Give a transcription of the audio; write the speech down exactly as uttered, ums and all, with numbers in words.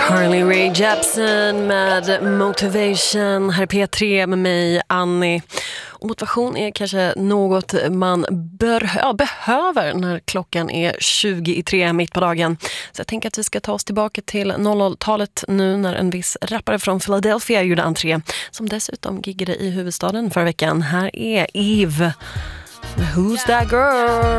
Carly Rae Jepsen med Motivation. Här är P tre med mig, Annie. Och motivation är kanske något man bör, ja, behöver när klockan är tjugo i tre mitt på dagen. Så jag tänker att vi ska ta oss tillbaka till noll noll-talet nu när en viss rappare från Philadelphia gjorde entré, som dessutom giggade i huvudstaden förra veckan. Här är Eve. Who's that girl?